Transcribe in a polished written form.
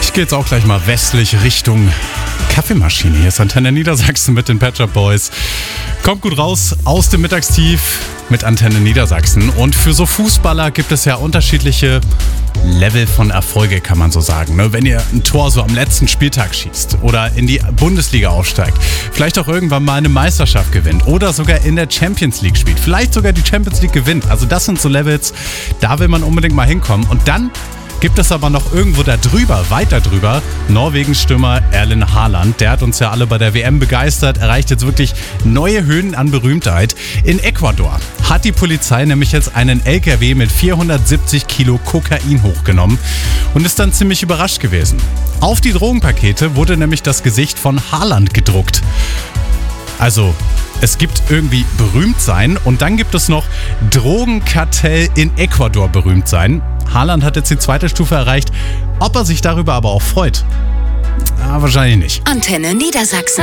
Jetzt geht's auch gleich mal westlich Richtung Kaffeemaschine. Hier ist Antenne Niedersachsen mit den Pet Shop Boys. Kommt gut raus aus dem Mittagstief mit Antenne Niedersachsen. Und für so Fußballer gibt es ja unterschiedliche Level von Erfolge, kann man so sagen. Wenn ihr ein Tor so am letzten Spieltag schießt oder in die Bundesliga aufsteigt, vielleicht auch irgendwann mal eine Meisterschaft gewinnt oder sogar in der Champions League spielt, vielleicht sogar die Champions League gewinnt. Also das sind so Levels, da will man unbedingt mal hinkommen. Und dann gibt es aber noch irgendwo da drüber, weiter drüber, Norwegens Stürmer Erling Haaland. Der hat uns ja alle bei der WM begeistert, erreicht jetzt wirklich neue Höhen an Berühmtheit. In Ecuador hat die Polizei nämlich jetzt einen LKW mit 470 Kilo Kokain hochgenommen und ist dann ziemlich überrascht gewesen. Auf die Drogenpakete wurde nämlich das Gesicht von Haaland gedruckt. Also, es gibt irgendwie berühmt sein und dann gibt es noch Drogenkartell in Ecuador berühmt sein. Haaland hat jetzt die zweite Stufe erreicht. Ob er sich darüber aber auch freut? Wahrscheinlich nicht. Antenne Niedersachsen.